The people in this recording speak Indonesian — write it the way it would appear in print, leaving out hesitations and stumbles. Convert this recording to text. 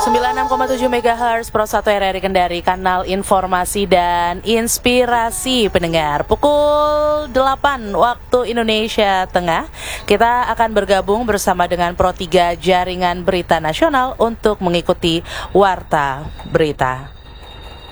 96,7 MHz Pro 1 RRI Kendari, kanal informasi dan inspirasi pendengar. Pukul 8 waktu Indonesia Tengah, kita akan bergabung bersama dengan Pro 3 Jaringan Berita Nasional untuk mengikuti Warta Berita.